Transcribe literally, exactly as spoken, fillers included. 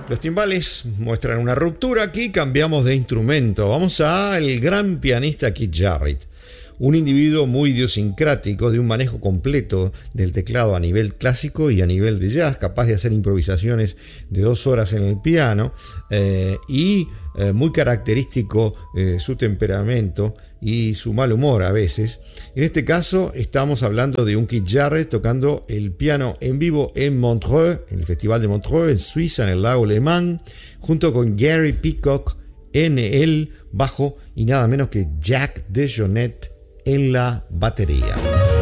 Los timbales muestran una ruptura aquí, cambiamos de instrumento. Vamos al gran pianista Keith Jarrett, un individuo muy idiosincrático, de un manejo completo del teclado a nivel clásico y a nivel de jazz, capaz de hacer improvisaciones de dos horas en el piano, eh, y eh, muy característico eh, su temperamento y su mal humor a veces. En este caso estamos hablando de un Keith Jarrett tocando el piano en vivo en Montreux, en el Festival de Montreux, en Suiza, en el lago Le Mans, junto con Gary Peacock en el bajo y nada menos que Jack DeJohnette en la batería.